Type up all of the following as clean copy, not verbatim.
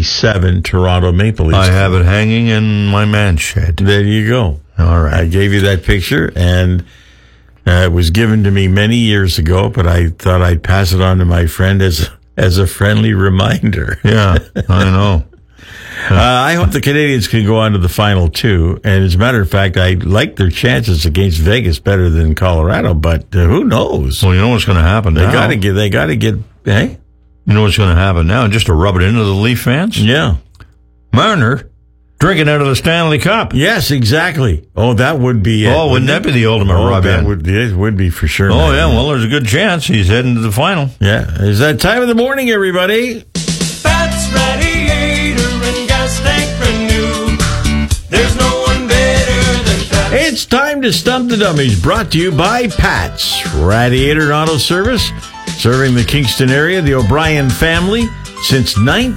1967 Toronto Maple Leafs. I have it hanging in my man shed. There you go. All right. I gave you that picture, and it was given to me many years ago, but I thought I'd pass it on to my friend as a friendly reminder. Yeah, I know. I hope the Canadians can go on to the final two. And as a matter of fact, I like their chances against Vegas better than Colorado, but who knows? Well, you know what's going to happen now? They got to get, hey? You know what's going to happen now? Just to rub it into the Leaf fans? Yeah. Marner drinking out of the Stanley Cup. Yes, exactly. Oh, that would be it. Oh, wouldn't that be the ultimate rub-in? It would be for sure. Oh, yeah, well, there's a good chance he's heading to the final. Yeah. Is that time of the morning, everybody? Pat's Radiator and Gas Tank Renew. There's no one better than Pat's. It's time to Stump the Dummies, brought to you by Pat's Radiator and Auto Service, serving the Kingston area, the O'Brien family, since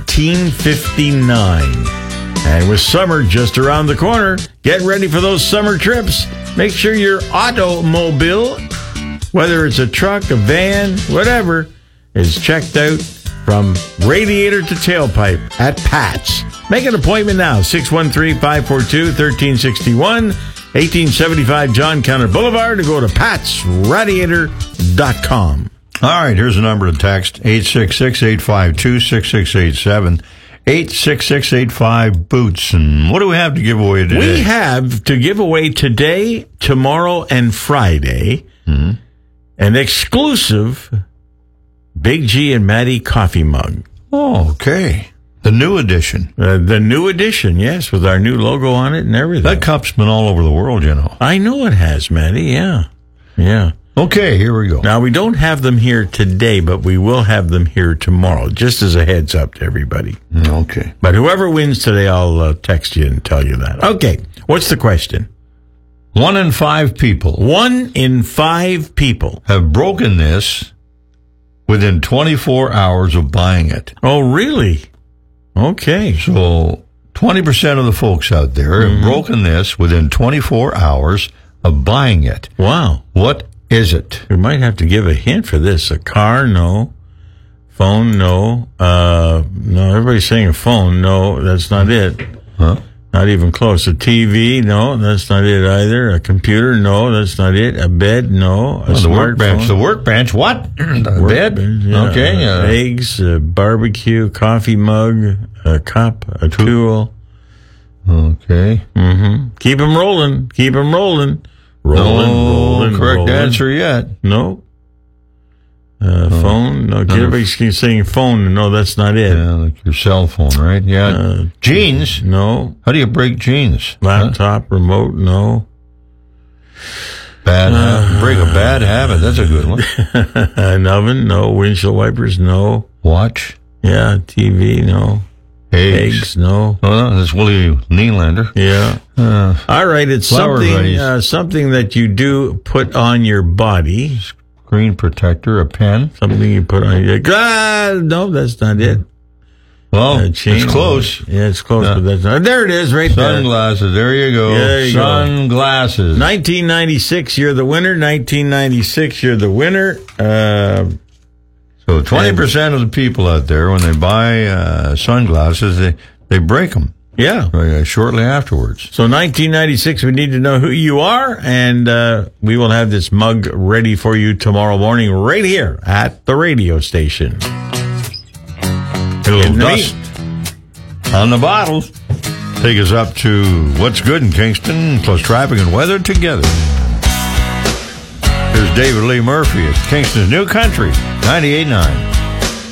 1959. And with summer just around the corner, get ready for those summer trips. Make sure your automobile, whether it's a truck, a van, whatever, is checked out from radiator to tailpipe at Pat's. Make an appointment now, 613-542-1361, 1875 John Connor Boulevard, to go to patsradiator.com. All right, here's the number to text, 866-852-6687. 866-85-BOOTS. And what do we have to give away today? We have to give away today, tomorrow, and Friday an exclusive Big G and Maddie coffee mug. Oh, okay. The new edition. The new edition, yes, with our new logo on it and everything. That cup's been all over the world, you know. I know it has, Maddie, yeah. Yeah. Okay, here we go. Now, we don't have them here today, but we will have them here tomorrow, just as a heads up to everybody. Okay. But whoever wins today, I'll text you and tell you that. Okay, what's the question? 1 in 5 people. 1 in 5 people have broken this within 24 hours of buying it. Oh, really? Okay. So 20% of the folks out there have broken this within 24 hours of buying it. Wow. What is it? We might have to give a hint for this. A car, no. Phone, no. No, everybody's saying a phone. No, that's not it. Huh? Not even close. A TV, no, that's not it either. A computer, no, that's not it. A bed, no. The workbench. The workbench, what? A bed? Yeah. Okay. Eggs, a barbecue, coffee mug, a cup, a tool. Okay. Keep them rolling. Keep them rolling. Rolling. Correct answer yet. No. Phone? No. Everybody's saying phone. No, that's not it. Yeah, like your cell phone, right? Yeah. Jeans? No. How do you break jeans? Laptop, remote? No. Break a bad habit. That's a good one. An oven? No. Windshield wipers? No. Watch? Yeah. TV? No. Eggs? No. Oh, that's Willie Nylander. Yeah. All right. It's something that you do put on your body. Screen protector, a pen. Something you put on your... no, that's not it. Well, it's close. Yeah, it's close, but that's not... There it is, right there. Sunglasses. There you go. There you Sunglasses. 1996, you're the winner. 1996, you're the winner. So 20% of the people out there, when they buy sunglasses, they break them. Yeah. Shortly afterwards. So 1996, we need to know who you are, and we will have this mug ready for you tomorrow morning right here at the radio station. A little dust on the bottles. Take us up to what's good in Kingston, plus traffic and weather together. Here's David Lee Murphy at Kingston's New Country, 98.9.